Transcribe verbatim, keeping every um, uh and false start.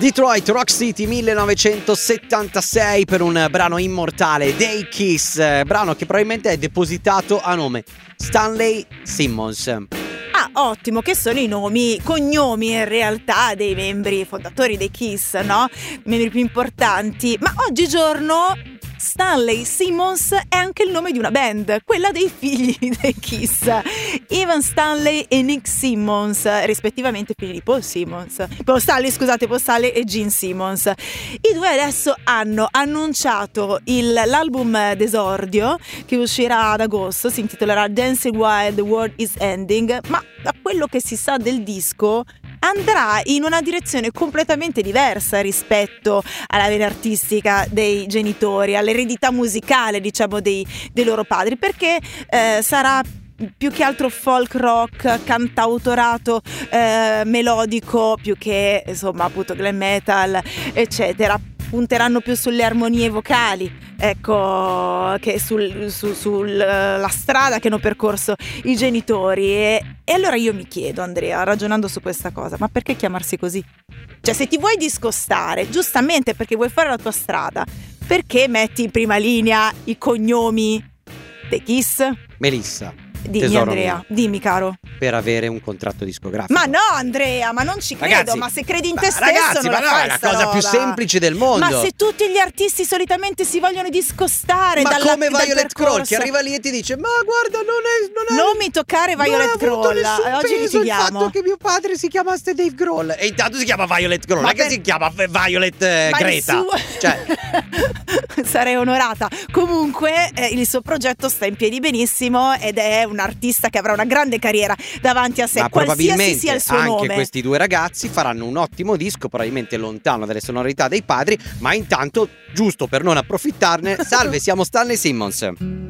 Detroit Rock City millenovecentosettantasei per un brano immortale dei Kiss, brano che probabilmente è depositato a nome Stanley Simmons. Ah, ottimo, che sono i nomi, cognomi in realtà dei membri fondatori dei Kiss, no? I membri più importanti. Ma oggigiorno Stanley Simmons è anche il nome di una band, quella dei figli dei Kiss, Evan Stanley e Nick Simmons, rispettivamente figli di Paul Simmons, Paul Stanley, scusate, Paul Stanley e Gene Simmons. I due adesso hanno annunciato il, l'album d'esordio che uscirà ad agosto, si intitolerà Dancing While the World is Ending, ma da quello che si sa del disco andrà in una direzione completamente diversa rispetto alla vena artistica dei genitori, all'eredità musicale, diciamo, dei, dei loro padri, perché eh, sarà più che altro folk rock, cantautorato eh, melodico, più che insomma appunto glam metal, eccetera. Punteranno più sulle armonie vocali, ecco, che sul, su, sulla strada che hanno percorso i genitori. E, e allora io mi chiedo, Andrea, ragionando su questa cosa, ma perché chiamarsi così? Cioè, se ti vuoi discostare, giustamente perché vuoi fare la tua strada, perché metti in prima linea i cognomi dei Kiss? Melissa, Dimmi, tesoro Andrea, mio, dimmi, caro. per avere un contratto discografico. Ma no, Andrea, ma non ci credo. Ragazzi, ma se credi in te ma stesso ragazzi, non ma la no, fai è la sta cosa più roba. semplice del mondo. Ma se tutti gli artisti solitamente si vogliono discostare ma dalla, come dal Violet Kroll percorso, che arriva lì e ti dice: ma guarda, non è non, è, non mi toccare Violet non ha avuto Kroll, nessun oggi peso il litighiamo. fatto che mio padre si chiamasse Dave Grohl e intanto si chiama Violet Kroll, Ma non è per- che si chiama Violet eh, Ma il Greta, suo- cioè sarei onorata. Comunque eh, il suo progetto sta in piedi benissimo ed è un artista che avrà una grande carriera davanti a sé, ma qualsiasi probabilmente sia il suo anche nome. questi due ragazzi faranno un ottimo disco, probabilmente lontano dalle sonorità dei padri, ma intanto, giusto per non approfittarne, salve, siamo Stanley Simmons.